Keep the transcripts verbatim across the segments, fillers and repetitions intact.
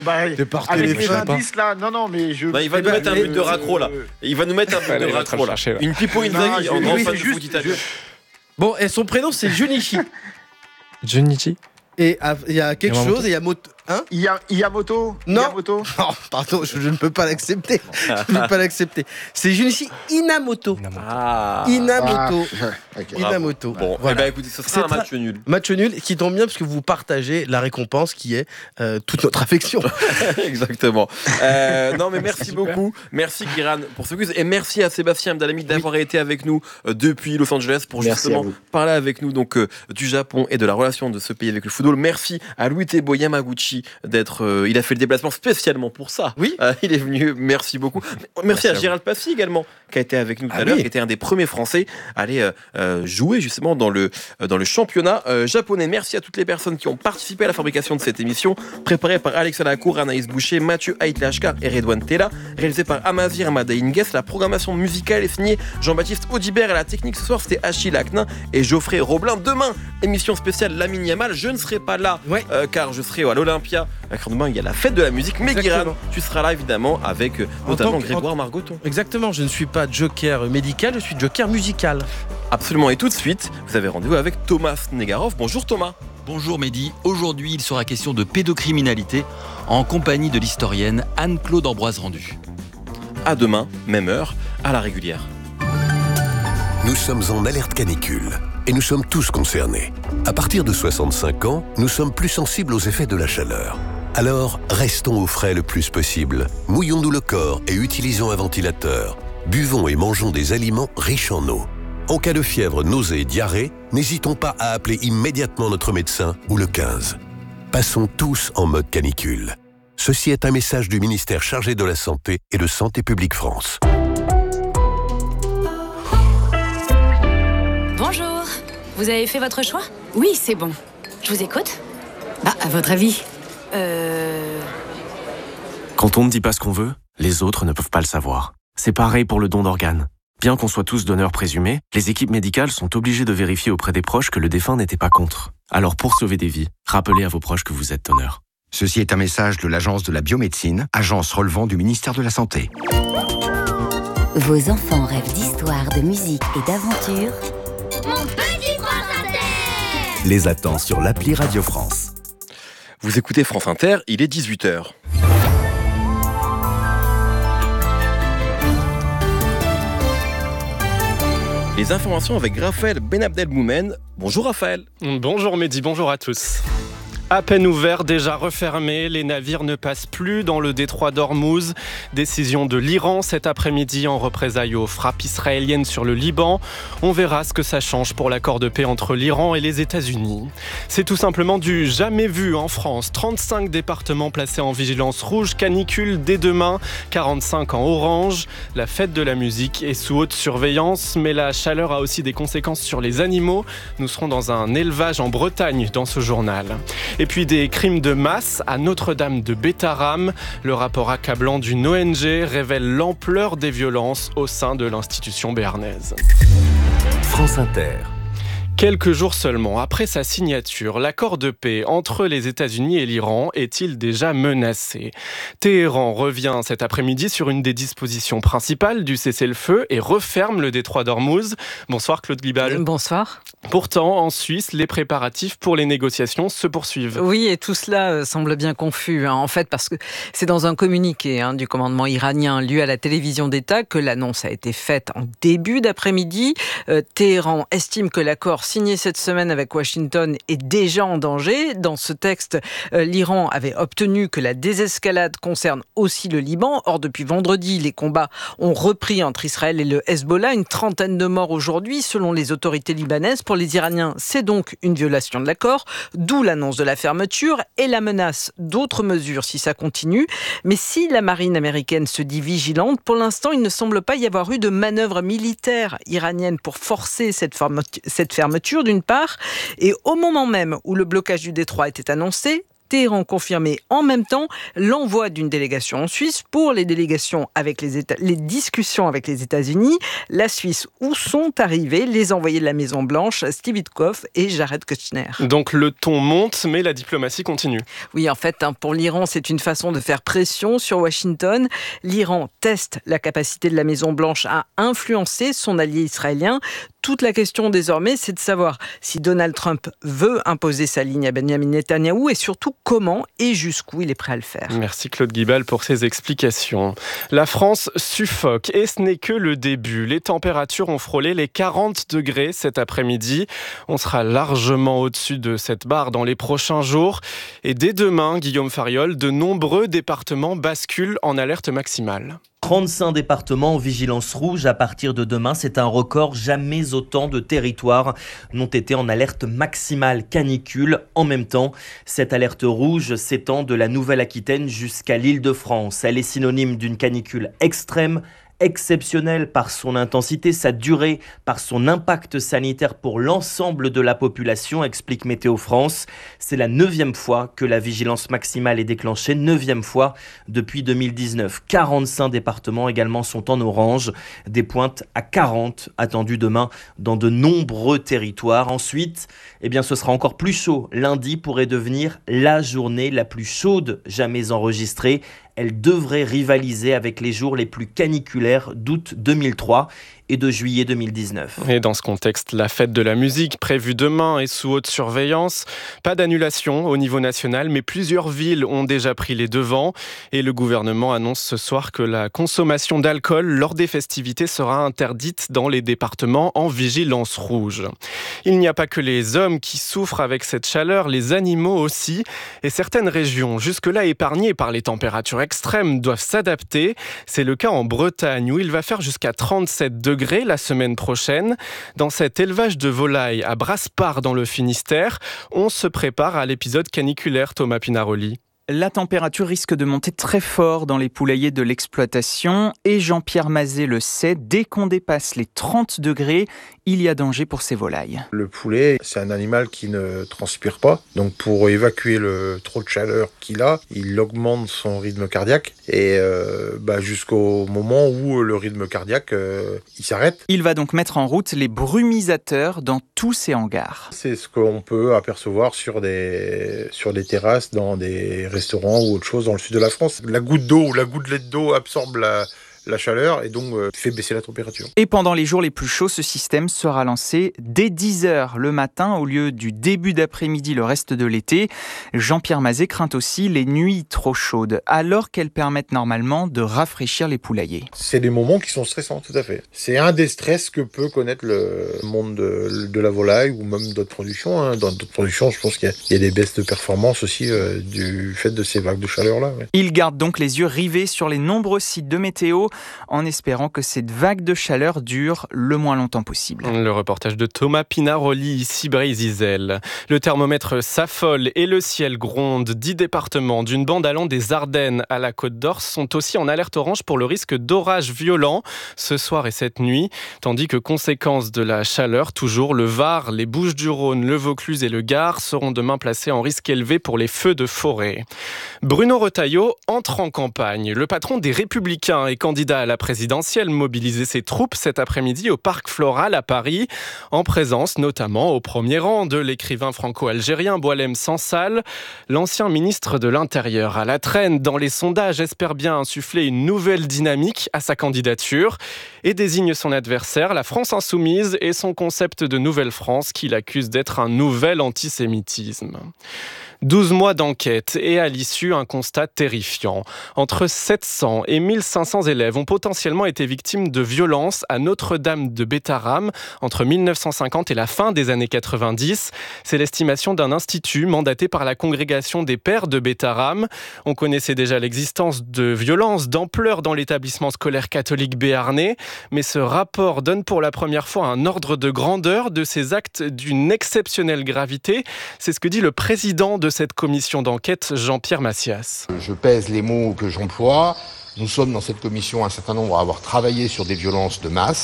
Bah, T'es par avec les téléphone. indices là, non, non, mais je. Bah, il va nous mettre un but de raccro là. Il va nous mettre un but Allez, de il va te raccro le là. chercher, là. Une Pippo Inzaghi Non, en je- grand oui, fan de juste, foot italien. Bon, et son prénom c'est Junichi. Junichi. Et ah, il y a quelque Yamamoto. chose, et il y a Moto. Hein Il y a Yamoto. Non. Yamoto. Oh, pardon, je, je ne peux pas l'accepter. Je ne peux pas l'accepter. C'est Junichi Inamoto. Ah. Inamoto. Ah, ok. Inamoto. Bon, Voilà. eh ben, écoutez, ce C'est sera un très- match nul. Match nul qui tombe bien parce que vous partagez la récompense qui est euh, toute notre affection. Exactement. Euh, non, mais merci beaucoup. Merci, Kiran, pour ce quiz. Et merci à Sébastien Abdelhamid d'avoir été avec nous euh, depuis Los Angeles pour Merci justement à vous. parler avec nous donc, euh, du Japon et de la relation de ce pays avec le football. Merci à Louis Tebo Yamaguchi d'être. euh, il a fait le déplacement spécialement pour ça. Oui. Euh, il est venu. Merci beaucoup. Merci, Merci à, à vous. Gérald Passy également, qui a été avec nous tout Ah à l'heure, oui. qui était un des premiers Français à aller euh, euh, jouer justement dans le, euh, dans le championnat euh, japonais. Merci à toutes les personnes qui ont participé à la fabrication de cette émission, préparée par Alexa Lacour, Anaïs Boucher, Mathieu Aitlashka et Redouane Tella, réalisée par Amazir Amada Inges. La programmation musicale est signée Jean-Baptiste Audibert et la technique ce soir c'était Achille Acnin et Geoffrey Roblin. Demain, émission spéciale Lamine Yamal. Je ne serai pas là Ouais. euh, car je serai à l'Olympia. Car demain il y a la fête de la musique. Mais Exactement. Guiran, tu seras là évidemment avec euh, En notamment tant que- Grégoire Margoton. Exactement, je ne suis pas joker médical, je suis joker musical. Absolument. Et tout de suite, vous avez rendez-vous avec Thomas Negarov. Bonjour Thomas. Bonjour Mehdi, aujourd'hui il sera question de pédocriminalité en compagnie de l'historienne Anne-Claude Ambroise Rendu. À demain, même heure, à la régulière. Nous sommes en alerte canicule et nous sommes tous concernés. À partir de soixante-cinq ans, nous sommes plus sensibles aux effets de la chaleur. Alors, restons au frais le plus possible. Mouillons-nous le corps et utilisons un ventilateur. Buvons et mangeons des aliments riches en eau. En cas de fièvre, nausée et diarrhée, n'hésitons pas à appeler immédiatement notre médecin ou le quinze. Passons tous en mode canicule. Ceci est un message du ministère chargé de la Santé et de Santé publique France. Bonjour, vous avez fait votre choix? Oui, c'est bon. Je vous écoute. Bah, à votre avis? Euh... Quand on ne dit pas ce qu'on veut, les autres ne peuvent pas le savoir. C'est pareil pour le don d'organes. Bien qu'on soit tous donneurs présumés, les équipes médicales sont obligées de vérifier auprès des proches que le défunt n'était pas contre. Alors pour sauver des vies, rappelez à vos proches que vous êtes donneur. Ceci est un message de l'Agence de la biomédecine, agence relevant du ministère de la Santé. Vos enfants rêvent d'histoire, de musique et d'aventure. Mon petit France Inter! Les attend sur l'appli Radio France. Vous écoutez France Inter, il est dix-huit heures. Les informations avec Raphaël Benabdelmoumen. Bonjour Raphaël. Bonjour Mehdi, bonjour à tous. À peine ouvert, déjà refermé, les navires ne passent plus dans le détroit d'Ormuz. Décision de l'Iran cet après-midi en représailles aux frappes israéliennes sur le Liban. On verra ce que ça change pour l'accord de paix entre l'Iran et les États-Unis. C'est tout simplement du jamais vu en France. trente-cinq départements placés en vigilance rouge, canicule dès demain, quarante-cinq en orange. La fête de la musique est sous haute surveillance, mais la chaleur a aussi des conséquences sur les animaux. Nous serons dans un élevage en Bretagne dans ce journal. Et puis des crimes de masse à Notre-Dame de Bétharram. Le rapport accablant d'une O N G révèle l'ampleur des violences au sein de l'institution béarnaise. France Inter. Quelques jours seulement après sa signature, l'accord de paix entre les États-Unis et l'Iran est-il déjà menacé ? Téhéran revient cet après-midi sur une des dispositions principales du cessez-le-feu et referme le détroit d'Ormuz. Bonsoir Claude Glibal. Bonsoir. Pourtant, en Suisse, les préparatifs pour les négociations se poursuivent. Oui, et tout cela semble bien confus, hein, en fait, parce que c'est dans un communiqué hein, du commandement iranien lu à la télévision d'État que l'annonce a été faite en début d'après-midi. Euh, Téhéran estime que l'accord signé cette semaine avec Washington est déjà en danger. Dans ce texte, euh, l'Iran avait obtenu que la désescalade concerne aussi le Liban. Or, depuis vendredi, les combats ont repris entre Israël et le Hezbollah. Une trentaine de morts aujourd'hui, selon les autorités libanaises. Pour les Iraniens, c'est donc une violation de l'accord, d'où l'annonce de la fermeture et la menace d'autres mesures si ça continue. Mais si la marine américaine se dit vigilante, pour l'instant, il ne semble pas y avoir eu de manœuvre militaire iranienne pour forcer cette fermeture, cette fermeture d'une part. Et au moment même où le blocage du détroit était annoncé, Téhéran confirmait en même temps l'envoi d'une délégation en Suisse pour les délégations avec les, États, les discussions avec les États-Unis. La Suisse, où sont arrivés les envoyés de la Maison-Blanche, Steve Witkoff et Jared Kushner. Donc le ton monte, mais la diplomatie continue. Oui, en fait, pour l'Iran, c'est une façon de faire pression sur Washington. L'Iran teste la capacité de la Maison-Blanche à influencer son allié israélien. Toute la question désormais, c'est de savoir si Donald Trump veut imposer sa ligne à Benjamin Netanyahou et surtout comment et jusqu'où il est prêt à le faire. Merci Claude Guibal pour ces explications. La France suffoque et ce n'est que le début. Les températures ont frôlé les quarante degrés cet après-midi. On sera largement au-dessus de cette barre dans les prochains jours. Et dès demain, Guillaume Fariol, de nombreux départements basculent en alerte maximale. trente-cinq départements en vigilance rouge à partir de demain. C'est un record. Jamais autant de territoires n'ont été en alerte maximale canicule en même temps. Cette alerte rouge s'étend de la Nouvelle-Aquitaine jusqu'à l'Île-de-France. Elle est synonyme d'une canicule extrême, exceptionnelle par son intensité, sa durée, par son impact sanitaire pour l'ensemble de la population, explique Météo France. C'est la neuvième fois que la vigilance maximale est déclenchée, neuvième fois depuis deux mille dix-neuf. quarante-cinq départements également sont en orange, des pointes à quarante attendues demain dans de nombreux territoires. Ensuite, eh bien, ce sera encore plus chaud. Lundi pourrait devenir la journée la plus chaude jamais enregistrée. Elle devrait rivaliser avec les jours les plus caniculaires d'août deux mille trois et de juillet deux mille dix-neuf. Et dans ce contexte, la fête de la musique prévue demain est sous haute surveillance. Pas d'annulation au niveau national, mais plusieurs villes ont déjà pris les devants. Et le gouvernement annonce ce soir que la consommation d'alcool lors des festivités sera interdite dans les départements en vigilance rouge. Il n'y a pas que les hommes qui souffrent avec cette chaleur, les animaux aussi. Et certaines régions, jusque-là épargnées par les températures extrêmes, doivent s'adapter. C'est le cas en Bretagne où il va faire jusqu'à trente-sept degrés la semaine prochaine. Dans cet élevage de volailles à Brasparts dans le Finistère, on se prépare à l'épisode caniculaire, Thomas Pinaroli. La température risque de monter très fort dans les poulaillers de l'exploitation et Jean-Pierre Mazet le sait, dès qu'on dépasse les trente degrés, il y a danger pour ces volailles. Le poulet, c'est un animal qui ne transpire pas. Donc pour évacuer le trop de chaleur qu'il a, il augmente son rythme cardiaque et euh, bah, jusqu'au moment où le rythme cardiaque euh, il s'arrête. Il va donc mettre en route les brumisateurs dans tous ses hangars. C'est ce qu'on peut apercevoir sur des, sur des terrasses, dans des restaurants ou autre chose dans le sud de la France. La goutte d'eau ou la gouttelette d'eau absorbe la, la chaleur et donc euh, fait baisser la température. Et pendant les jours les plus chauds, ce système sera lancé dès dix heures le matin au lieu du début d'après-midi le reste de l'été. Jean-Pierre Mazet craint aussi les nuits trop chaudes, alors qu'elles permettent normalement de rafraîchir les poulaillers. C'est des moments qui sont stressants, tout à fait. C'est un des stress que peut connaître le monde de, de la volaille ou même d'autres productions. Hein. Dans d'autres productions, je pense qu'il y a, il y a des baisses de performance aussi euh, du fait de ces vagues de chaleur-là. Ouais. Il garde donc les yeux rivés sur les nombreux sites de météo en espérant que cette vague de chaleur dure le moins longtemps possible. Le reportage de Thomas Pinaroli, ici Brézizel. Le thermomètre s'affole et le ciel gronde. Dix départements d'une bande allant des Ardennes à la Côte d'Or sont aussi en alerte orange pour le risque d'orages violents ce soir et cette nuit. Tandis que conséquence de la chaleur, toujours le Var, les Bouches-du-Rhône, le Vaucluse et le Gard seront demain placés en risque élevé pour les feux de forêt. Bruno Retailleau entre en campagne. Le patron des Républicains est candidat à la présidentielle, mobiliser ses troupes cet après-midi au Parc Floral à Paris, en présence notamment au premier rang de l'écrivain franco-algérien Boualem Sansal. L'ancien ministre de l'Intérieur à la traîne dans les sondages espère bien insuffler une nouvelle dynamique à sa candidature et désigne son adversaire, la France Insoumise, et son concept de Nouvelle-France qu'il accuse d'être un nouvel antisémitisme. douze mois d'enquête et à l'issue, un constat terrifiant. Entre sept cents et mille cinq cents élèves ont potentiellement été victimes de violences à Notre-Dame de Bétharram entre mille neuf cent cinquante et la fin des années quatre-vingt-dix. C'est l'estimation d'un institut mandaté par la congrégation des pères de Bétharram. On connaissait déjà l'existence de violences d'ampleur dans l'établissement scolaire catholique béarnais, mais ce rapport donne pour la première fois un ordre de grandeur de ces actes d'une exceptionnelle gravité. C'est ce que dit le président de cette commission d'enquête, Jean-Pierre Massias. Je pèse les mots que j'emploie. Nous sommes dans cette commission un certain nombre à avoir travaillé sur des violences de masse,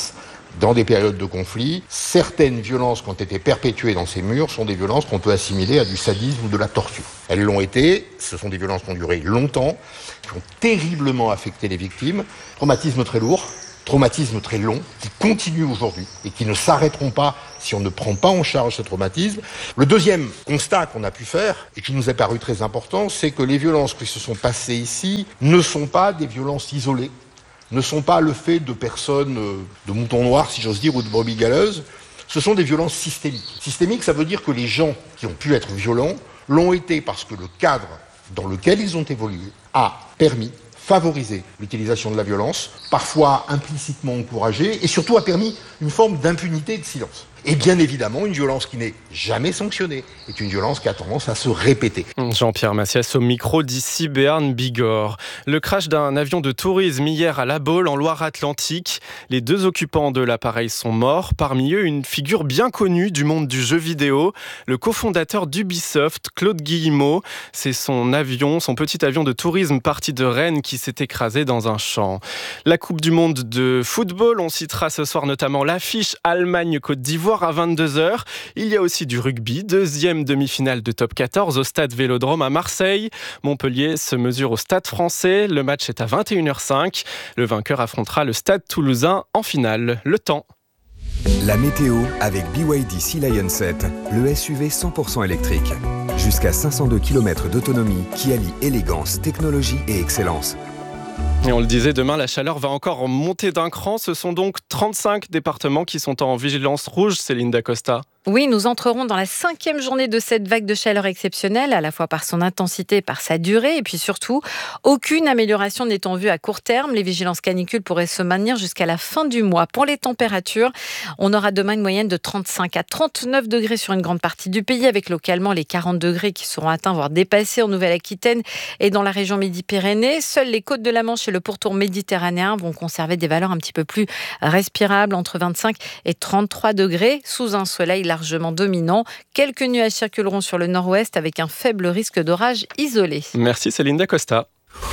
dans des périodes de conflit, certaines violences qui ont été perpétuées dans ces murs sont des violences qu'on peut assimiler à du sadisme ou de la torture. Elles l'ont été, ce sont des violences qui ont duré longtemps, qui ont terriblement affecté les victimes. Traumatisme très lourd, traumatisme très long, qui continuent aujourd'hui et qui ne s'arrêteront pas si on ne prend pas en charge ce traumatisme. Le deuxième constat qu'on a pu faire, et qui nous est paru très important, c'est que les violences qui se sont passées ici ne sont pas des violences isolées, ne sont pas le fait de personnes, de moutons noirs, si j'ose dire, ou de brebis galeuses. Ce sont des violences systémiques. Systémiques, ça veut dire que les gens qui ont pu être violents l'ont été parce que le cadre dans lequel ils ont évolué a permis, favorisé l'utilisation de la violence, parfois implicitement encouragée, et surtout a permis une forme d'impunité et de silence. Et bien évidemment, une violence qui n'est jamais sanctionnée est une violence qui a tendance à se répéter. Jean-Pierre Massias au micro d'ici Béarn Bigorre. Le crash d'un avion de tourisme hier à La Baule en Loire-Atlantique. Les deux occupants de l'appareil sont morts. Parmi eux, une figure bien connue du monde du jeu vidéo, le cofondateur d'Ubisoft, Claude Guillemot. C'est son avion, son petit avion de tourisme parti de Rennes qui s'est écrasé dans un champ. La Coupe du Monde de football, on citera ce soir notamment l'affiche Allemagne-Côte d'Ivoire à vingt-deux heures. Il y a aussi du rugby, deuxième demi-finale de top quatorze au stade Vélodrome à Marseille. Montpellier se mesure au stade français. Le match est à vingt et une heures cinq. Le vainqueur affrontera le stade toulousain en finale. Le temps. La météo avec B Y D Sea Lion sept, le S U V cent pour cent électrique. Jusqu'à cinq cent deux kilomètres d'autonomie qui allie élégance, technologie et excellence. Et on le disait, demain, la chaleur va encore monter d'un cran. Ce sont donc trente-cinq départements qui sont en vigilance rouge, Céline Dacosta. Oui, nous entrerons dans la cinquième journée de cette vague de chaleur exceptionnelle, à la fois par son intensité et par sa durée. Et puis surtout, aucune amélioration n'est en vue à court terme. Les vigilances canicules pourraient se maintenir jusqu'à la fin du mois. Pour les températures, on aura demain une moyenne de trente-cinq à trente-neuf degrés sur une grande partie du pays, avec localement les quarante degrés qui seront atteints, voire dépassés en Nouvelle-Aquitaine et dans la région Midi-Pyrénées. Seules les côtes de la Manche et le pourtour méditerranéen vont conserver des valeurs un petit peu plus respirables, entre vingt-cinq et trente-trois degrés, sous un soleil largement dominant. Quelques nuages circuleront sur le nord-ouest avec un faible risque d'orage isolé. Merci Céline Dacosta.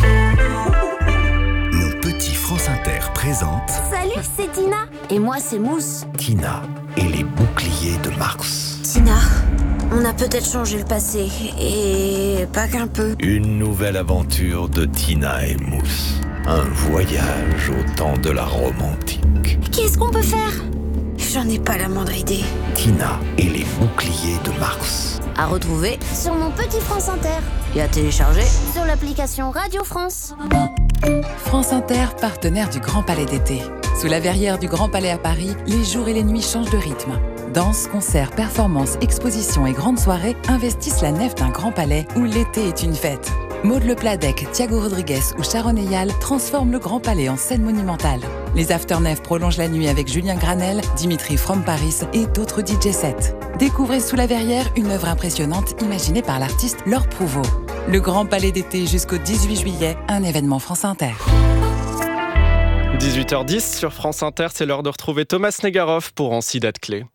Le petit France Inter présente Salut, c'est Tina. Et moi, c'est Mousse. Tina et les boucliers de Mars. Tina, on a peut-être changé le passé, et pas qu'un peu. Une nouvelle aventure de Tina et Mousse. Un voyage au temps de la Rome antique. Qu'est-ce qu'on peut faire ? J'en ai pas la moindre idée. Tina et les boucliers de Mars. À retrouver sur mon petit France Inter. Et à télécharger sur l'application Radio France. France Inter, partenaire du Grand Palais d'été. Sous la verrière du Grand Palais à Paris, les jours et les nuits changent de rythme. Danse, concerts, performances, expositions et grandes soirées investissent la nef d'un Grand Palais où l'été est une fête. Maud Le Pladec, Thiago Rodriguez ou Sharon Eyal transforment le Grand Palais en scène monumentale. Les Afternef prolongent la nuit avec Julien Granel, Dimitri From Paris et d'autres D J sets. Découvrez Sous la Verrière, une œuvre impressionnante imaginée par l'artiste Laure Prouveau. Le Grand Palais d'été jusqu'au dix-huit juillet, un événement France Inter. dix-huit heures dix sur France Inter, c'est l'heure de retrouver Thomas Negaroff pour En six dates clés.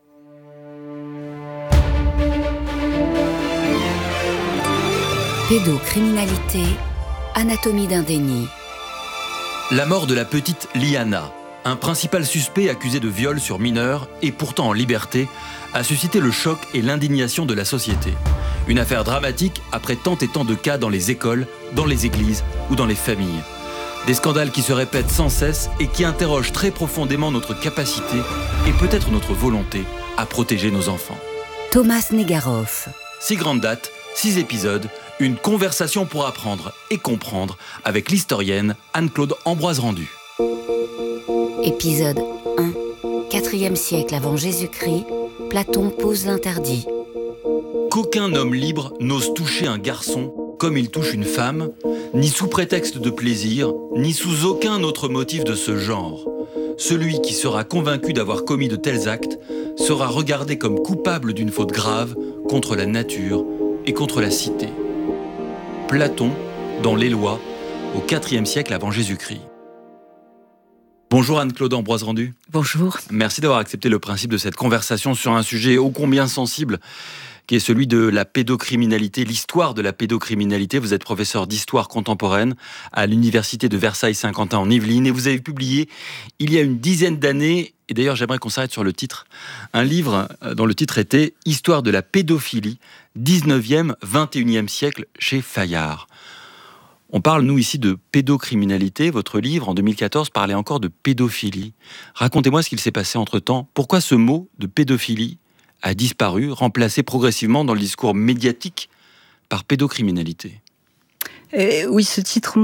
Pédocriminalité, anatomie d'un déni. La mort de la petite Liana, un principal suspect accusé de viol sur mineur et pourtant en liberté, a suscité le choc et l'indignation de la société. Une affaire dramatique après tant et tant de cas dans les écoles, dans les églises ou dans les familles. Des scandales qui se répètent sans cesse et qui interrogent très profondément notre capacité et peut-être notre volonté à protéger nos enfants. Thomas Negaroff. Six grandes dates, six épisodes, une conversation pour apprendre et comprendre avec l'historienne Anne-Claude Ambroise Rendu. Épisode un. quatrième siècle avant Jésus-Christ, Platon pose l'interdit. Qu'aucun homme libre n'ose toucher un garçon comme il touche une femme, ni sous prétexte de plaisir, ni sous aucun autre motif de ce genre. Celui qui sera convaincu d'avoir commis de tels actes sera regardé comme coupable d'une faute grave contre la nature et contre la cité. Platon, dans les Lois, au quatrième siècle avant Jésus-Christ. Bonjour Anne-Claude Ambroise Rendu. Bonjour. Merci d'avoir accepté le principe de cette conversation sur un sujet ô combien sensible qui est celui de la pédocriminalité, l'histoire de la pédocriminalité. Vous êtes professeur d'histoire contemporaine à l'université de Versailles-Saint-Quentin en Yvelines et vous avez publié il y a une dizaine d'années, et d'ailleurs j'aimerais qu'on s'arrête sur le titre, un livre dont le titre était « Histoire de la pédophilie, dix-neuvième, vingt et unième siècle » chez Fayard. On parle, nous, ici, de pédocriminalité. Votre livre, en deux mille quatorze, parlait encore de pédophilie. Racontez-moi ce qu'il s'est passé entre-temps. Pourquoi ce mot de pédophilie a disparu, remplacé progressivement dans le discours médiatique par pédocriminalité ? Euh, oui, ce titre